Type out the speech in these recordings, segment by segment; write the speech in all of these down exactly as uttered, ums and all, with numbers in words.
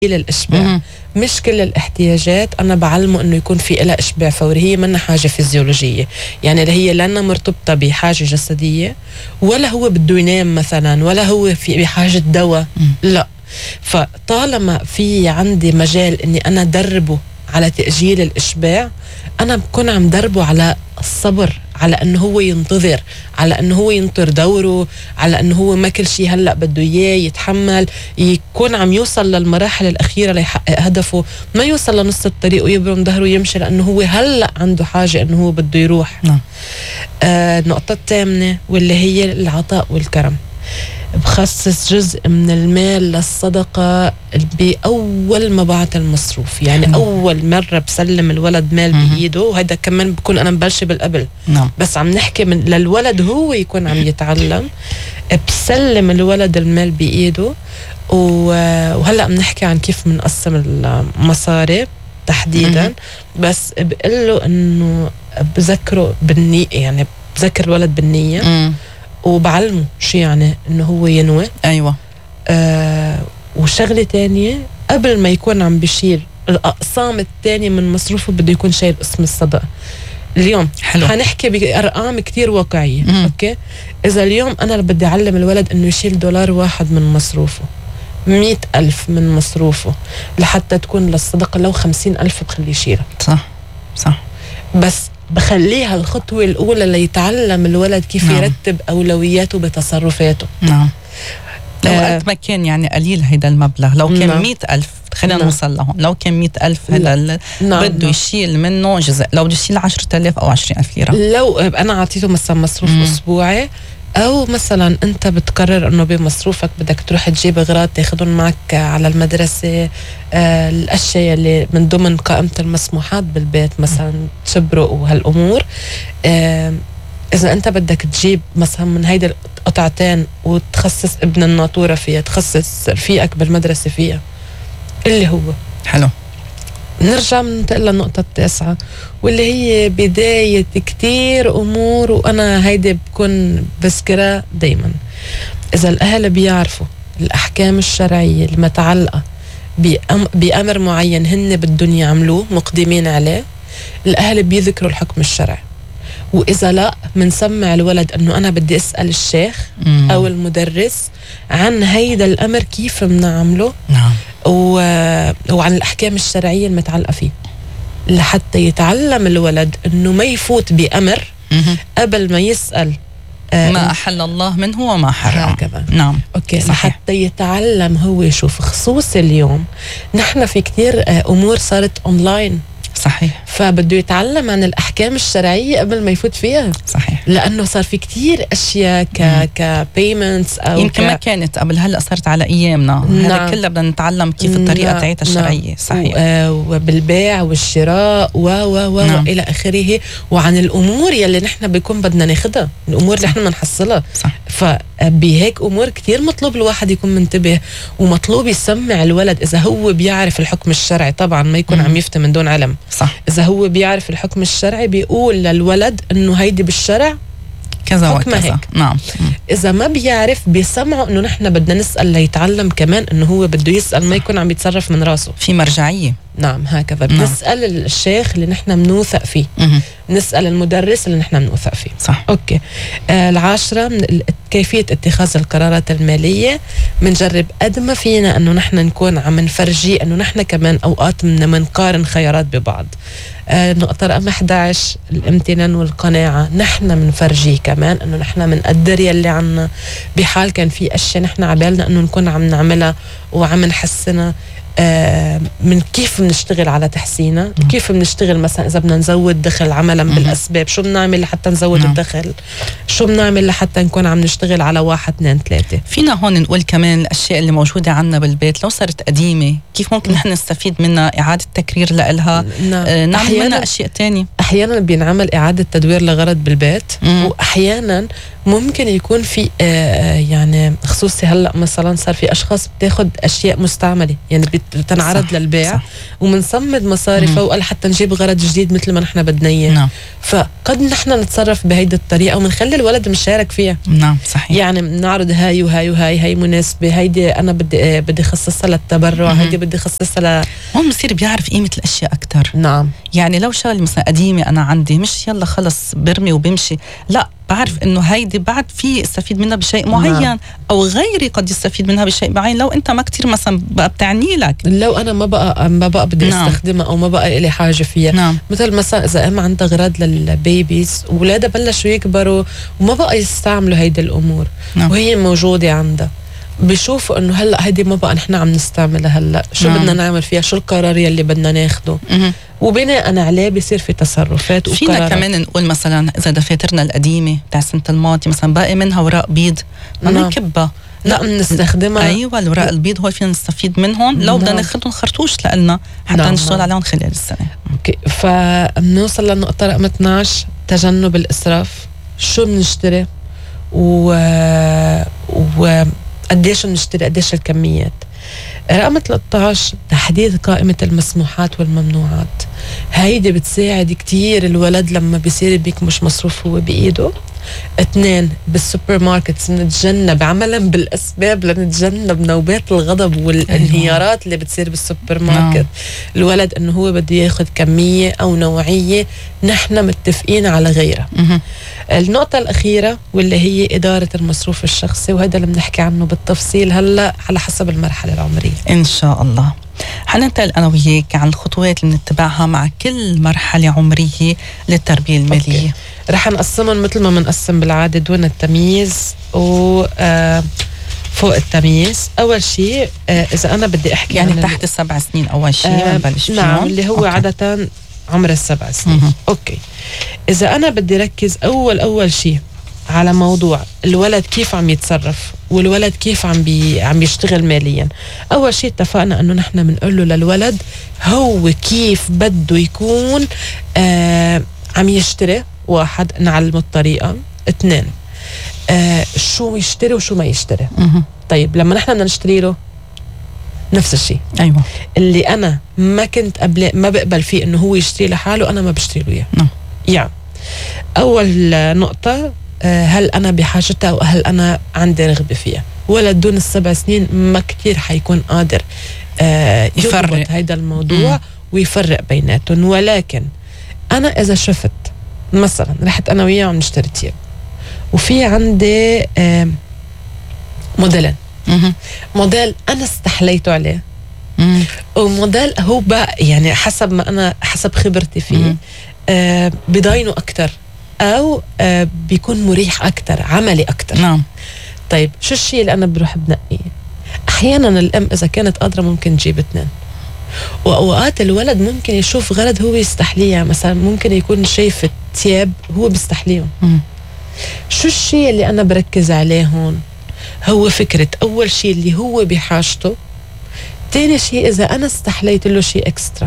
الإشباع. مش كل الاحتياجات أنا بعلمه إنه يكون في إلها إشباع فوري، هي منها حاجة فيزيولوجية، يعني اللي هي لأنها مرتبطة بحاجة جسدية، ولا هو بده ينام مثلا، ولا هو في بحاجة دواء، لا. فطالما في عندي مجال إني أنا دربه على تأجيل الإشباع، أنا بكون عم دربه على الصبر، على أنه هو ينتظر، على أنه هو ينطر دوره، على أنه هو ما كل شيء هلأ بده إياه، يتحمل، يكون عم يوصل للمراحل الأخيرة ليحقق هدفه، ما يوصل لنص الطريق ويبرم ظهره ويمشي، لأنه هو هلأ عنده حاجة أنه هو بده يروح. نعم. آه النقطة الثامنة واللي هي العطاء والكرم. بخصص جزء من المال للصدقة بأول ما بعت المصروف، يعني حلو. أول مرة بسلم الولد مال م- بإيده، وهذا كمان بكون أنا مبلشة بالقبل. نعم. بس عم نحكي من للولد هو يكون عم يتعلم، بسلم الولد المال بإيده، وهلأ بنحكي عن كيف بنقسم المصاري تحديدا. م- بس بقله إنه بذكره بالنية، يعني بذكر الولد بالنية. م- وبعلمه شو يعني انه هو ينوي. ايوه. آه وشغله تانية، قبل ما يكون عم بشيل الاقسام التانية من مصروفه بده يكون شايل اسم الصدقه. اليوم حلو. حنحكي بارقام كتير واقعيه. مم. اوكي، اذا اليوم انا بدي اعلم الولد انه يشيل دولار واحد من مصروفه، مئة ألف من مصروفه، لحتى تكون للصدقه لو خمسين ألف بخليه يشيلها. صح صح. بس بخليها الخطوة الأولى ليتعلم الولد كيف نعم. يرتب أولوياته بتصرفاته. نعم. لو آه قد ما كان يعني قليل هيدا المبلغ، لو كان نعم. مئة ألف خلينا نعم. نوصل لهم، لو كان مئة ألف هذا نعم. بده يشيل منه جزء، لو بده يشيل عشرة آلاف أو عشرين ألف ليرة، لو أنا عطيته مثلا مصروف مم. أسبوعي، أو مثلا أنت بتقرر أنه بمصروفك بدك تروح تجيب أغراض تاخدون معك على المدرسة، آه الأشياء اللي من ضمن قائمة المسموحات بالبيت، مثلا تبرق وهالأمور. آه إذا أنت بدك تجيب مثلا من هيدا القطعتين وتخصص ابن الناطورة فيها، تخصص رفيقك بالمدرسة فيها، اللي هو حلو. نرجع ننتقل للنقطة التاسعة، واللي هي بداية كتير أمور، وأنا هيدي بكون بذكرها دايما. إذا الأهل بيعرفوا الأحكام الشرعية المتعلقة بأم بأمر معين هن بدهم يعملوه مقدمين عليه، الأهل بيذكروا الحكم الشرعي. وإذا لا، منسمع الولد أنه أنا بدي أسأل الشيخ مم. أو المدرس عن هيدا الأمر كيف بنعمله. نعم. و... وعن الأحكام الشرعية المتعلقة فيه، لحتى يتعلم الولد أنه ما يفوت بأمر مم. قبل ما يسأل آه ما أحل الله منه وما حرم. هكذا. نعم. أوكي. صحيح. لحتى يتعلم هو يشوف، خصوص اليوم نحن في كتير آه أمور صارت أونلاين. صحيح. فبده يتعلم عن الأحكام الشرعية قبل ما يفوت فيها. صحيح. لأنه صار في كتير أشياء ك كبيمنتس أو يمكن ك... ما كانت قبل، هلأ صارت على أيامنا. نعم. هذا كله بدنا نتعلم كيف الطريقة نعم. تاعتها الشرعية. نعم. صحيح. وبالبيع والشراء و و و نعم. إلى آخره، وعن الأمور يلي نحن بيكون بدنا ناخدها، الأمور اللي نحن بنحصلها. فبهيك أمور كتير مطلوب الواحد يكون منتبه، ومطلوب يسمع الولد إذا هو بيعرف الحكم الشرعي، طبعا ما يكون مم. عم يفتي من دون علم. صح. إذا هو بيعرف الحكم الشرعي بيقول للولد إنه هيدي بالشرع كذا وكذا. هيك. نعم. إذا ما بيعرف بيسمعوا إنه نحن بدنا نسأل ليتعلم كمان إنه هو بده يسأل، ما يكون عم يتصرف من راسه، في مرجعية. نعم هكذا. نعم. بنسأل الشيخ اللي نحن منوثق فيه، مم. نسأل المدرس اللي نحن منوثق فيه. صح. أوكي. آه العاشرة من كيفية اتخاذ القرارات المالية. منجرب قد ما فينا أنه نحن نكون عم نفرجي أنه نحن كمان أوقات من منقارن خيارات ببعض. آه نقطة رقم أحد عشر الامتنان والقناعة. نحن منفرجي كمان أنه نحن منقدر يلي عنا، بحال كان في أشياء نحن عبالنا أنه نكون عم نعملها وعم نحسنها، آه من كيف بنشتغل على تحسينها، كيف بنشتغل مثلا إذا بدنا نزود دخل عملا بالأسباب، شو بنعمل لحتى نزود الدخل، شو بنعمل لحتى نكون عم نشتغل على واحد اثنين ثلاثة. فينا هون نقول كمان الأشياء اللي موجودة عنا بالبيت لو صارت قديمة كيف ممكن نحن نستفيد منها، إعادة تكرير لها، نعم. آه نعمل منها أشياء تانية. أحيانا بينعمل إعادة تدوير لغرض بالبيت، مم. وأحيانا ممكن يكون في آه يعني خصوصي هلأ مثلا صار في أشخاص بتاخد اشياء مستعمله يعني بتنعرض صح للبيع صح. ومنصمد مصاري فوق لحتى نجيب غرض جديد مثل ما نحن بدنا اياه. نعم. فقد نحن نتصرف بهيدي الطريقه ومنخلي الولد مشارك فيها. نعم صحيح. يعني بنعرض هاي وهاي وهاي هاي مناسبه، هيدي انا بدي بدي خصصها للتبرع، هيدي بدي خصصها ل هون بصير بيعرف قيمه الاشياء اكثر. نعم. يعني لو شغله مثلا قديمه انا عندي مش يلا خلص برمي وبمشي، لا بعرف انه هيدي بعد في استفيد منها بشيء معين. نعم. او غيري قد يستفيد منها بشيء معين لو انت ما كتير مثلا بقى بتعني لك، لو انا ما بقى ما بقى بدي نعم. استخدمها او ما بقى لي حاجه فيها. نعم. مثل مثلا اذا ام عندها اغراض للبيبيز واولادها بلشوا يكبروا وما بقى يستعملوا هيدي الامور. نعم. وهي موجوده عندها، بيشوفوا انه هلا هيدي ما بقى نحن عم نستعملها، هلا شو نعم. بدنا نعمل فيها، شو القرار يلي بدنا ناخده. م- وبناء عليه بيصير في تصرفات فينا وقرارات. كمان نقول مثلا اذا دفاترنا القديمه تاع سنه الماضي مثلا باقي منها ورق بيض ما نعم. بنكبها، لا بنستخدمها. ايوه الورق البيض هو فينا نستفيد منهم لو بدنا ناخذهم خرطوش لنا حتى نعم. نشتغل عليهم خلال السنه. اوكي، فبنوصل للنقطه رقم اثناشر، تجنب الاسراف. شو بنشتري و و قديش بنشتري، قديش الكميات. رقم ثلاثة عشر، تحديد قائمة المسموحات والممنوعات. هيدي بتساعد كتير الولد لما بيصير بيك مش مصروف هو بإيده. اثنين، بالسوبر ماركت نتجنب عملا بالأسباب لنتجنب نوبات الغضب والانهيارات اللي بتصير بالسوبر ماركت. الولد انه هو بده ياخد كمية او نوعية نحن متفقين على غيرها. النقطة الأخيرة واللي هي إدارة المصروف الشخصي، وهذا اللي بنحكي عنه بالتفصيل هلا على حسب المرحلة العمرية إن شاء الله. حننتقل أنا وياك عن الخطوات اللي بنتبعها مع كل مرحلة عمرية للتربية المالية. أوكي. رح نقسمهم مثل ما بنقسم بالعادة، دون التمييز و آه فوق التمييز. أول شيء آه إذا أنا بدي أحكي يعني تحت السبع سنين أول شيء آه بنبلش فيهم. نعم، اللي هو أوكي. عادة عمر السبع سنين. م-م. أوكي، إذا أنا بدي ركز أول أول شيء على موضوع الولد كيف عم يتصرف والولد كيف عم بي عم يشتغل ماليا. أول شيء اتفقنا أنه نحن بنقول له للولد هو كيف بده يكون آه عم يشتري. واحد، نعلمه الطريقة. اثنين، آه شو يشتري وشو ما يشتري. م-م. طيب لما نحن بدنا نشتري له نفس الشيء. أيوة. اللي أنا ما كنت قبل ما بقبل فيه إنه هو يشتري لحاله، أنا ما بشتري له إياه. نعم. يعني أول نقطة، هل أنا بحاجتها أو هل أنا عندي رغبة فيها. ولا دون السبع سنين ما كتير حيكون قادر آه يفرق هيدا الموضوع. م. ويفرق بيناتهم. ولكن أنا إذا شفت مثلا رحت أنا وياه عم نشتري تياب وفي عندي آه موديلين، موديل أنا استحليته عليه م. وموديل هو بقى يعني حسب ما أنا حسب خبرتي فيه آه بضاينه أكتر أو آه بيكون مريح أكتر، عملي أكتر. نعم. طيب شو الشيء اللي أنا بروح بنقيه؟ أحيانا الأم إذا كانت قادرة ممكن تجيب اثنين، وأوقات الولد ممكن يشوف غرض هو يستحليه. مثلا ممكن يكون شايف التياب هو بيستحليهم. شو الشيء اللي أنا بركز عليه هون؟ هو فكرة أول شيء اللي هو بحاجته. تاني شيء إذا أنا استحليت له شيء إكسترا.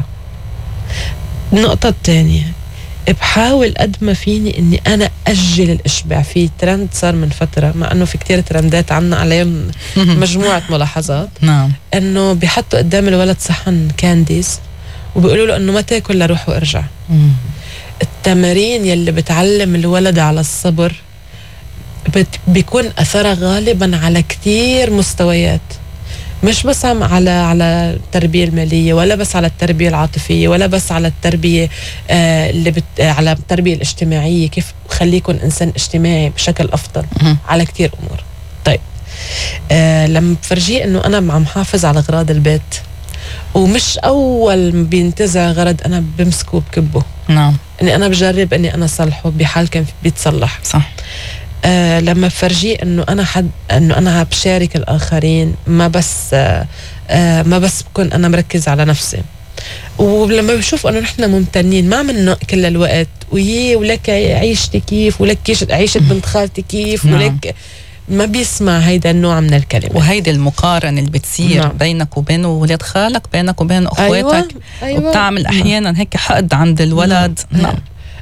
النقطة الثانية، بحاول قد ما فيني اني انا اجل الاشباع. في ترند صار من فتره، مع انه في كتير ترندات عنا عليهم مجموعه ملاحظات. نعم. انه بيحطوا قدام الولد صحن كانديز وبيقولوا له انه ما تاكل لروح وارجع. التمارين يلي بتعلم الولد على الصبر بيكون اثرها غالبا على كتير مستويات، مش بس على على التربية المالية ولا بس على التربية العاطفية ولا بس على التربية آه اللي بت على التربية الاجتماعية، كيف خليكن إنسان اجتماعي بشكل أفضل. م- على كتير أمور. طيب آه لما بفرجيه إنه أنا عم حافظ على أغراض البيت ومش أول بينتزع غرض أنا بمسكه بكبه. نعم. إني أنا بجرب إني أنا صلحه بحال كان بيتصلح. صح. آه لما بفرجيه انه انا حد انه انا بشارك الاخرين، ما بس آه آه ما بس بكون انا مركز على نفسي. ولما بشوف انه نحن ممتنين ما عملنا كل الوقت ويي ولك عيشتي كيف ولك عيشة بنت خالتي كيف. نعم. ولك ما بيسمع هيدا النوع من الكلمة. وهيدا المقارنة اللي بتصير. نعم. بينك وبين ولاد خالك، بينك وبين اخواتك. أيوة. أيوة. وبتعمل احيانا هيك حقد عند الولد. نعم. نعم.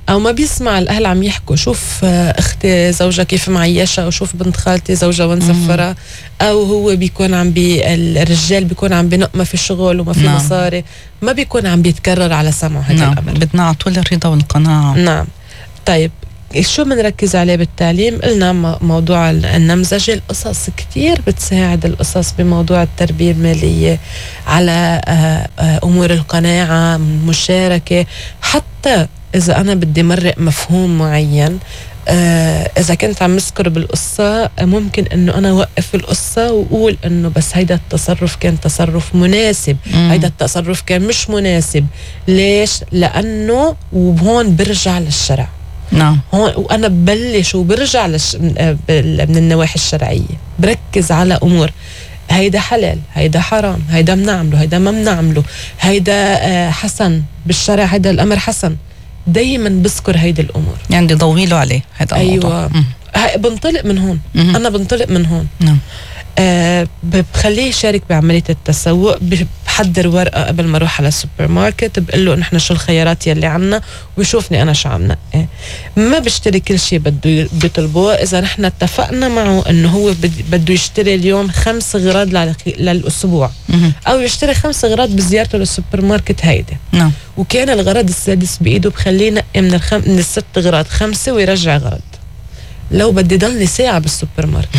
او ما بيسمع الاهل عم يحكوا شوف اختي زوجها كيف معيشة، او شوف بنت خالتي زوجها وين سفرها، او هو بيكون عم بي الرجال بيكون عم بنق ما في شغل وما في نعم. مصاري، ما بيكون عم بيتكرر على سمعه هذا نعم. الامر. بدنا على طول الرضا والقناعة. نعم. طيب شو بنركز عليه بالتعليم؟ قلنا موضوع النمذجة، القصص كتير بتساعد القصص بموضوع التربية المالية على أمور القناعة، المشاركة. حتى إذا أنا بدي مرق مفهوم معين، إذا كنت عم مسكر بالقصة ممكن إنه أنا وقف القصة وأقول إنه بس هيدا التصرف كان تصرف مناسب، مم. هيدا التصرف كان مش مناسب. ليش؟ لأنه وهون برجع للشرع. نعم. هون وأنا ببلش وبرجع لش من النواحي الشرعية، بركز على أمور هيدا حلال، هيدا حرام، هيدا منعمله، هيدا ما منعمله، هيدا حسن بالشرع، هيدا الأمر حسن. دايما بذكر هيدا الأمور، يعني بدي ضويله عليه هيدا الموضوع. أيوة. بنطلق من هون. مم. أنا بنطلق من هون. نعم. آه بخليه يشارك بعملية التسوق، بحضر ورقة قبل ما اروح على السوبر ماركت، بقول له نحن شو الخيارات يلي عنا ويشوفني انا شو عم نقي. ما بشتري كل شيء بده بيطلبوه. اذا نحن اتفقنا معه انه هو بده يشتري اليوم خمس غراض للاسبوع، مم. او يشتري خمس غراض بزيارته للسوبر ماركت هيدا، نعم. وكان الغرض السادس بايده، بخليه ينقي من الخم... من الست غراض خمسة ويرجع غرض. لو بدي ضلني ساعة بالسوبر ماركت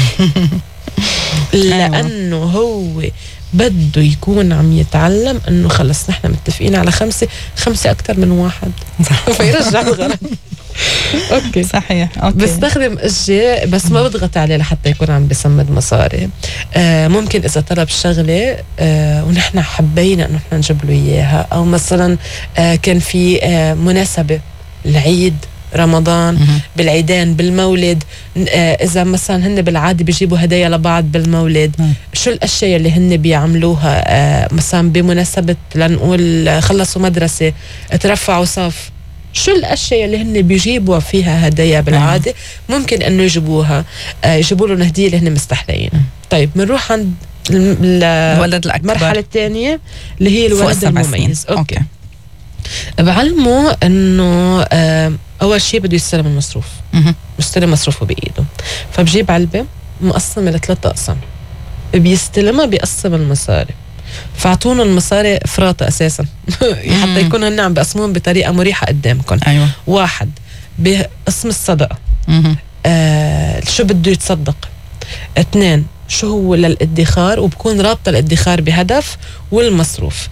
لأنه هو بده يكون عم يتعلم أنه خلص نحن متفقين على خمسة خمسة أكتر من واحد فيرجع الغرض. أوكي صحيح. أوكي. بستخدم أشياء بس ما بضغط عليه لحتى يكون عم بيسمد مصاري. آه ممكن إذا طلب شغلة آه ونحن حبينا أنه نحن نجيب له إياها، أو مثلا آه كان في آه مناسبة، العيد، رمضان، مم. بالعيدان، بالمولد، آه إذا مثلا هن بالعادة بيجيبوا هدايا لبعض بالمولد، مم. شو الأشياء اللي هن بيعملوها آه مثلا بمناسبة لنقول خلصوا مدرسة، ترفعوا صف، شو الأشياء اللي هن بيجيبوا فيها هدايا بالعادة مم. ممكن أنه يجيبوها، آه يجيبوا لهم هدية اللي هن مستحلين. طيب بنروح عند الولد الأكبر، المرحلة الثانية اللي هي الولد المميز. أوكي, أوكي. بعلمه انه آه اول شيء بده يستلم المصروف، مستلم مصروفه بايده، فبجيب علبه مقسمه لثلاث اقسام، بيستلمها بيقسم المصاري، فاعطونا المصاري فراطه اساسا حتى يكون هن عم بقسمون بطريقه مريحه قدامكم. أيوة. واحد بقسم الصدقه، آه شو بده يتصدق. اثنين شو هو للادخار، وبكون رابطه الادخار بهدف والمصروف،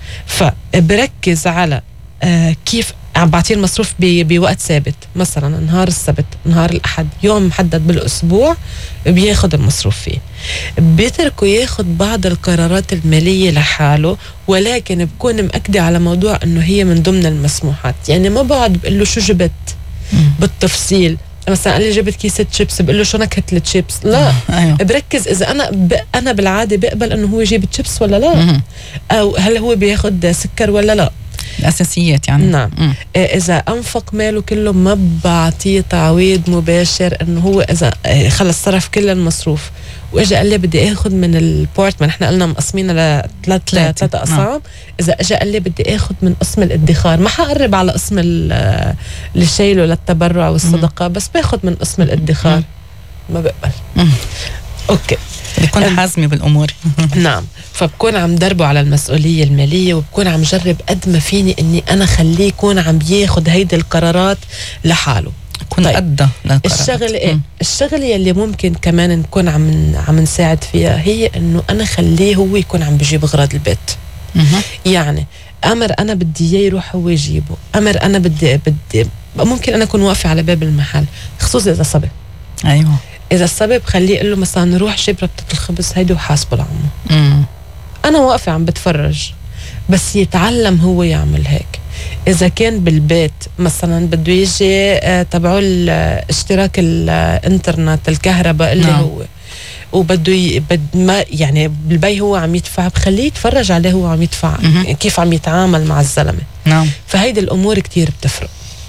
فبركز على آه كيف عم بعطيه المصروف بوقت ثابت، مثلا نهار السبت، نهار الأحد، يوم محدد بالأسبوع بياخد المصروف فيه. بيتركه ياخد بعض القرارات المالية لحاله، ولكن بكون مأكدة على موضوع أنه هي من ضمن المسموحات. يعني ما بقعد بقول له شو جبت بالتفصيل، مثلا قال لي جبت كيسة شيبس، بقول له شو نكهة الشيبس، لا. أيوه. بركز إذا أنا ب... أنا بالعادة بقبل أنه هو يجيب شيبس ولا لا، مم. أو هل هو بياخد سكر ولا لا، الأساسيات يعني. نعم. م. إذا أنفق ماله كله ما بعطيه تعويض مباشر، إنه هو إذا خلص صرف كل المصروف وإجا قال لي بدي آخذ من البورت، ما نحن قلنا مقسمينها لثلاث ثلاث أقسام، إذا إجا قال لي بدي آخذ من قسم الادخار، ما حقرب على قسم اللي شايله للتبرع والصدقة، بس باخذ من قسم الادخار، ما بقبل. م. أوكي، بكون حازمي بالأمور. نعم. فبكون عم دربه على المسؤولية المالية، وبكون عم جرب قد ما فيني اني انا خليه يكون عم بياخد هيدي القرارات لحاله، يكون طيب. قد الشغل ايه الشغل يلي ممكن كمان نكون عم عم نساعد فيها هي انه انا خليه هو يكون عم بيجيب اغراض البيت. مه. يعني امر انا بدي اياه يروح هو يجيبه، امر انا بدي بدي ممكن انا اكون واقفه على باب المحل، خصوصا اذا صبي. ايوه، إذا السبب خليه يقول له مثلا نروح جيب ربطة الخبز هيدي وحاسبه لعمه. امم أنا واقفة عم بتفرج، بس يتعلم هو يعمل هيك. إذا كان بالبيت مثلا بده يجي آه تبعه اشتراك الانترنت الكهرباء اللي نعم. هو وبده ي... بد ما يعني بالبي هو عم يدفع، بخليه يتفرج عليه هو عم يدفع، مم. كيف عم يتعامل مع الزلمة. نعم. فهيدي الأمور كتير بتفرق.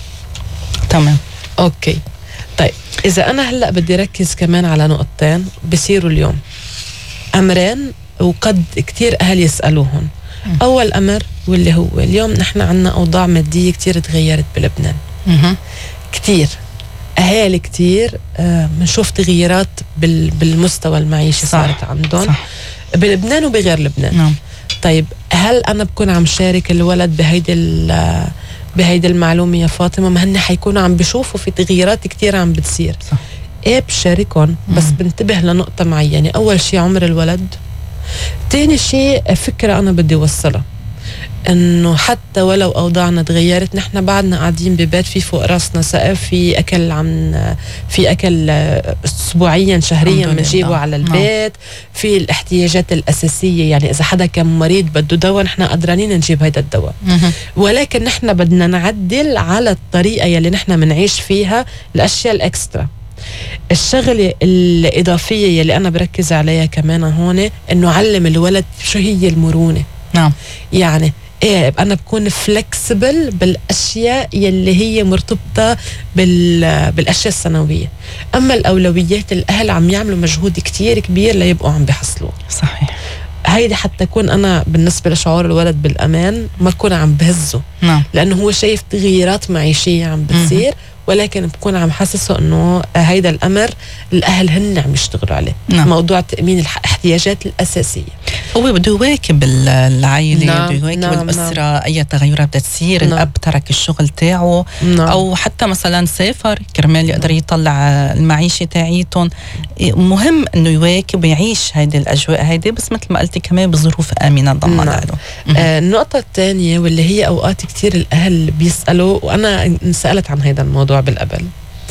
تمام. أوكي. طيب إذا أنا هلأ بدي ركز كمان على نقطتين بصيروا اليوم أمرين وقد كتير أهل يسألوهن. م. أول أمر واللي هو اليوم نحن عنا أوضاع مادية كتير تغيرت بلبنان، كتير أهالي كتير بنشوف آه تغييرات بال بالمستوى المعيشي صارت عندهم صح. بلبنان وبغير لبنان. نعم. طيب هل أنا بكون عم شارك الولد بهيدي بهيدي المعلومة يا فاطمة؟ ما هن حيكونوا عم بيشوفوا في تغييرات كتير عم بتصير صح. ايه بشاركهم بس بنتبه لنقطة معينة. أول شيء عمر الولد، تاني شيء فكرة أنا بدي وصلها، إنه حتى ولو أوضاعنا تغيرت نحن بعدنا قاعدين ببيت في فوق راسنا سقف، في أكل عم في أكل أسبوعيا شهريا بنجيبه على البيت، في الاحتياجات الأساسية. يعني إذا حدا كان مريض بده دواء نحن قدرانين نجيب هيدا الدواء، ولكن نحن بدنا نعدل على الطريقة يلي نحن منعيش فيها الأشياء الأكسترا. الشغلة الإضافية يلي أنا بركز عليها كمان هون إنه علم الولد شو هي المرونة. نعم. يعني إيه أنا بكون فلكسبل بالأشياء يلي هي مرتبطة بال بالأشياء السنوية. أما الأولويات الأهل عم يعملوا مجهود كتير كبير ليبقوا عم بيحصلوه. صحيح. هيدي حتى كون أنا بالنسبة لشعور الولد بالأمان ما كون عم بهزه. نعم. لأنه هو شايف تغييرات معيشية عم بتصير، ولكن بكون عم حسسه انه هيدا الامر الاهل هن عم يشتغلوا عليه. نعم. موضوع تامين الاحتياجات الاساسيه هو بده يواكب العائله. نعم. بده يواكب نعم. الاسره. نعم. اي تغيرات بدها تصير. نعم. الاب ترك الشغل تاعه. نعم. او حتى مثلا سافر كرمال يقدر يطلع المعيشه تاعيتهم. مهم انه يواكب ويعيش هيدي الاجواء هيدي، بس مثل ما قلتي كمان بظروف امنه ضمن له. آه النقطه الثانيه واللي هي اوقات كتير الاهل بيسالوا، وانا سالت عن هيدا الموضوع بالقبل،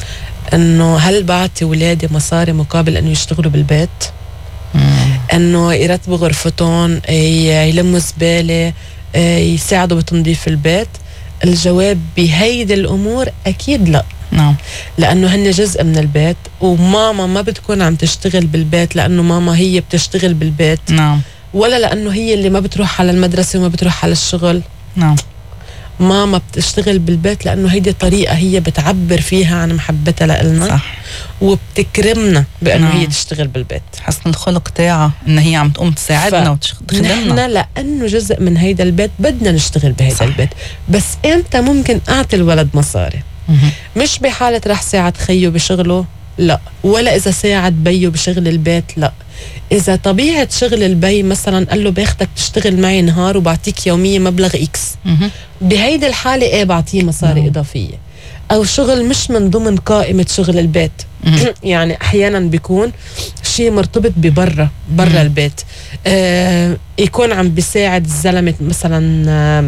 انه هل بعطي ولادي مصاري مقابل انه يشتغلوا بالبيت؟ مم. انه يرتبوا غرفتهم، يلموا زباله، يساعدوا بتنظيف البيت؟ الجواب بهيدي الامور اكيد لا. نعم. لانه هن جزء من البيت، وماما ما بتكون عم تشتغل بالبيت لانه ماما هي بتشتغل بالبيت. نعم. ولا لانه هي اللي ما بتروح على المدرسه وما بتروح على الشغل. نعم. ماما بتشتغل بالبيت لأنه هيدي طريقة هي بتعبر فيها عن محبتها لنا. صح. وبتكرمنا بأنه نعم. هي تشتغل بالبيت. حسن الخلق تاعها إن هي عم تقوم تساعدنا وتخدمنا. نحن لأنه جزء من هيدا البيت بدنا نشتغل بهيدا صح. البيت. بس إمتى ممكن أعطي الولد مصاري؟ مه. مش بحالة رح ساعد خيه بشغله، لا، ولا إذا ساعد بيه بشغل البيت، لا. إذا طبيعة شغل البي مثلا قال له باخدك تشتغل معي نهار وبعطيك يوميا مبلغ إكس، بهيدي الحالة إيه بعطيه مصاري إضافية. أو شغل مش من ضمن قائمة شغل البيت يعني أحيانا بيكون شيء مرتبط ببرة برا البيت، آه يكون عم بيساعد الزلمة مثلا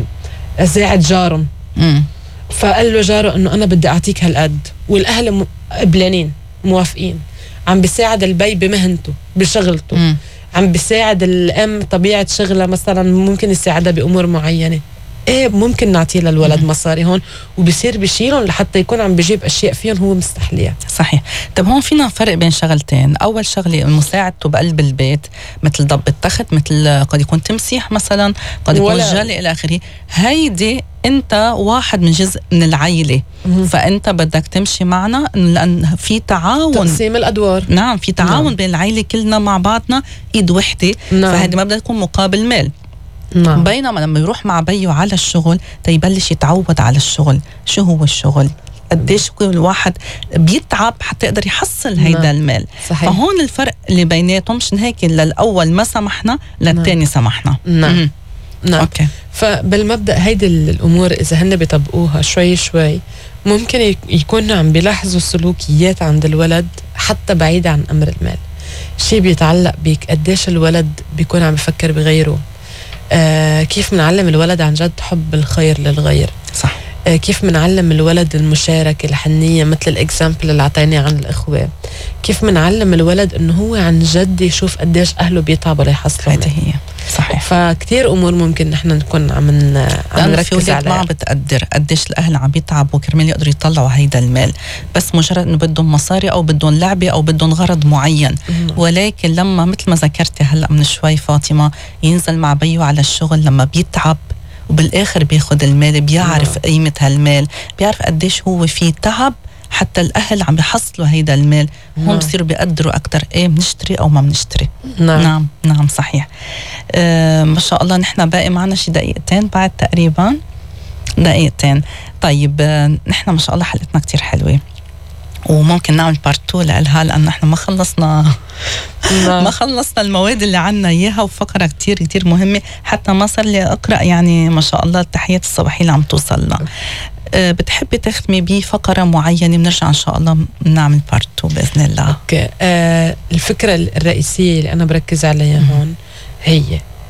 آه ساعد جارهم، فقال له جاره إنه أنا بدي أعطيك هالقد، والأهل قبلانين موافقين، عم بيساعد البي بمهنته بشغلته. مم. عم بيساعد الام طبيعه شغله مثلا ممكن يساعدها بامور معينه، ايه ممكن نعطيه للولد مم. مصاري هون، وبصير بشيلهم لحتى يكون عم بجيب اشياء فيهم هو مستحليها. صحيح. طب هون فينا فرق بين شغلتين. اول شغله مساعدته بقلب البيت مثل ضب التخت، مثل قد يكون تمسيح مثلا، قد يكون جلي الى اخره. هيدي انت واحد من جزء من العائله، مم. فانت بدك تمشي معنا لان في تعاون، تقسيم الادوار. نعم، في تعاون نعم. بين العائله كلنا مع بعضنا ايد وحده. نعم. فهذه ما بدها تكون مقابل مال. نعم. بينما لما يروح مع بيه على الشغل تيبلش يتعود على الشغل. شو هو الشغل؟ قديش كل واحد بيتعب حتى يقدر يحصل هيدا نعم. المال. صحيح. فهون الفرق اللي بيناتهم. مشان هيك للاول ما سمحنا، للثاني نعم. سمحنا. نعم. نعم. أوكي. فبالمبدأ هيدي الأمور إذا هن بيطبقوها شوي شوي ممكن يكونوا عم بيلاحظوا سلوكيات عند الولد حتى بعيدة عن أمر المال. شيء بيتعلق بيك قديش الولد بيكون عم بفكر بغيره، آه كيف منعلم الولد عن جد حب الخير للغير. صح. آه كيف منعلم الولد المشاركة الحنية مثل الإكزامبل اللي عطيناه عن الإخوة. كيف منعلم الولد إنه هو عن جد يشوف قديش أهله بيتعبوا ليحصلوا. هذه هي. صحيح. فكتير امور ممكن نحن نكون عم عم نركز عليها. ما بتقدر قديش الاهل عم بيتعبوا كرمال يقدروا يطلعوا هيدا المال، بس مجرد انه بدهم مصاري او بدهم لعبه او بدهم غرض معين. مم. ولكن لما مثل ما ذكرتي هلا من شوي فاطمه، ينزل مع بيه على الشغل لما بيتعب وبالاخر بياخد المال، بيعرف مم. قيمه هالمال، بيعرف قديش هو في تعب حتى الأهل عم بيحصلوا هيدا المال. نعم. هم بصيروا بيقدروا أكتر إيه بنشتري أو ما بنشتري. نعم نعم, نعم صحيح. آه ما شاء الله. نحن باقي معنا شي دقيقتين بعد تقريبا. دقيقتين. طيب نحن ما شاء الله حلقتنا كتير حلوة، وممكن نعمل بارتو لها لأن نحن ما خلصنا ما خلصنا المواد اللي عنا إياها، وفقرة كتير كتير مهمة حتى ما صار لي أقرأ يعني ما شاء الله التحيات الصباحية اللي عم توصلنا. أه بتحبي تختمي بفقرة معينة بنرجع إن شاء الله نعمل بارتو بإذن الله. أوكي. أه الفكرة الرئيسية اللي أنا بركز عليها م- هون هي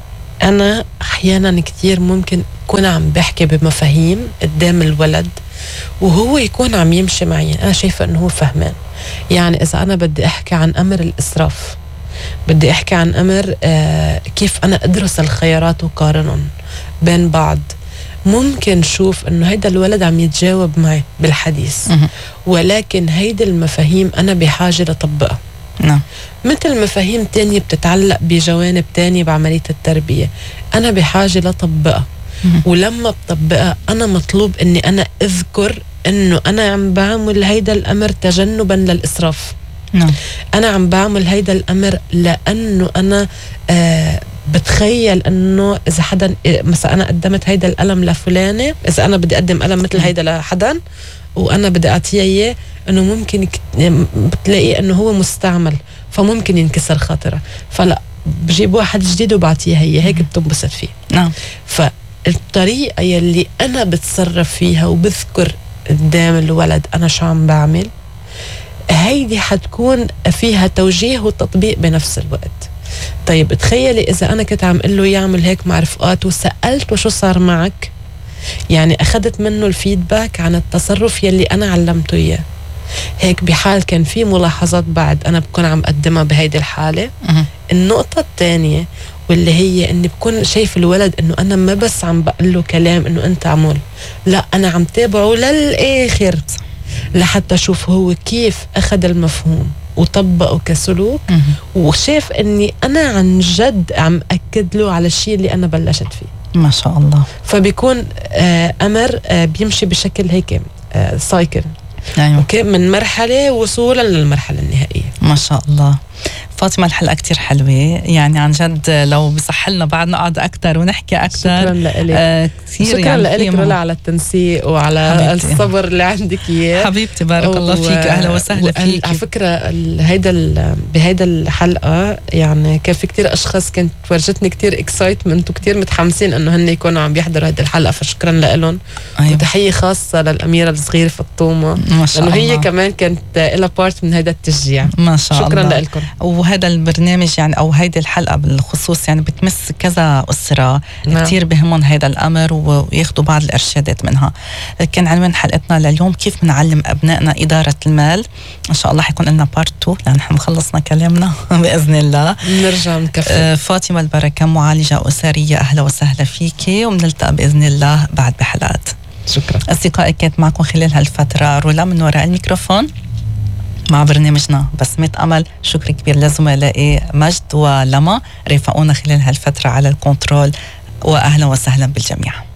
أنا أحيانا كتير ممكن أكون عم بحكي بمفاهيم قدام الولد وهو يكون عم يمشي معي، أنا شايفة أنه هو فهمان. يعني إذا أنا بدي أحكي عن أمر الإسراف، بدي أحكي عن أمر آه كيف أنا أدرس الخيارات وقارنهم بين بعض، ممكن شوف أنه هيدا الولد عم يتجاوب معي بالحديث، ولكن هيدا المفاهيم أنا بحاجة لطبقها. نعم. مثل مفاهيم تانية بتتعلق بجوانب تانية بعملية التربية، أنا بحاجة لطبقها. ولما بطبقها أنا مطلوب أني أنا أذكر أنه أنا عم بعمل هيدا الأمر تجنبا للإسراف. نعم. أنا عم بعمل هيدا الأمر لأنه أنا آه بتخيل أنه إذا حدا مثلا أنا قدمت هيدا الألم لفلانة، إذا أنا بدي أقدم ألم مثل هيدا لحدا وأنا بدي أعطيه إياه، أنه ممكن بتلاقي أنه هو مستعمل فممكن ينكسر خاطره، فلا بجيب واحد جديد وبعطيه هي هيك بتنبسط فيه. نعم. فالطريقة يلي أنا بتصرف فيها وبذكر قدام الولد أنا شو عم بعمل، هيدي حتكون فيها توجيه وتطبيق بنفس الوقت. طيب تخيلي إذا أنا كنت عم قله يعمل هيك مع رفقات وسألته شو صار معك، يعني أخذت منه الفيدباك عن التصرف يلي أنا علمته إياه. هيك بحال كان في ملاحظات بعد أنا بكون عم قدمها بهيدي الحالة. النقطة الثانية واللي هي إني بكون شايف الولد إنه أنا ما بس عم بقول له كلام إنه أنت عمل، لا أنا عم تابعه للآخر لحتى أشوف هو كيف أخذ المفهوم وطبقه كسلوك، وشاف إني أنا عن جد عم أكد له على الشيء اللي أنا بلشت فيه. ما شاء الله. فبيكون آه أمر آه بيمشي بشكل هيك آه سايكل. أيوة. أوكي، من مرحلة وصولا للمرحلة النهائية. ما شاء الله. فاطمة الحلقة كتير حلوة، يعني عن جد لو بصح لنا بعد نقعد أكتر ونحكي أكتر. شكرا لك. آه كتير شكرا يعني لك رولا على التنسيق وعلى حبيبتي. الصبر اللي عندك إياه حبيبتي. بارك الله فيك. أهلا وسهلا فيك. على فكرة هيدا بهيدا الحلقة يعني كان في كتير أشخاص كانت ورجتني كتير اكسايتمنت وكتير متحمسين إنه هن يكونوا عم بيحضروا هيدا الحلقة، فشكرا لهم. أيوة. وتحية خاصة للأميرة الصغيرة فطومة، ما شاء الله، لأنه هي كمان كانت إلها بارت من هيدا التشجيع. ما شاء شكرا الله. لكم. وهذا البرنامج يعني أو هيدي الحلقة بالخصوص يعني بتمس كذا أسرة. نعم. كتير بهمهم هيدا الأمر وياخدوا بعض الإرشادات منها. كان عنوان حلقتنا لليوم كيف بنعلم أبنائنا إدارة المال. إن شاء الله حيكون لنا بارتو لأن نحن خلصنا كلامنا بإذن الله. نرجع نكفي. آه فاطمة البركة معالجة أسرية، أهلا وسهلا فيكي، ومنلتقى بإذن الله بعد بحلقات. شكرا. أصدقائي كانت معكم خلال هالفترة رولا من وراء الميكروفون مع برنامجنا بسمة أمل. شكر كبير لزملائي مجد ولما رافقونا خلال هالفترة على الكنترول، وأهلا وسهلا بالجميع.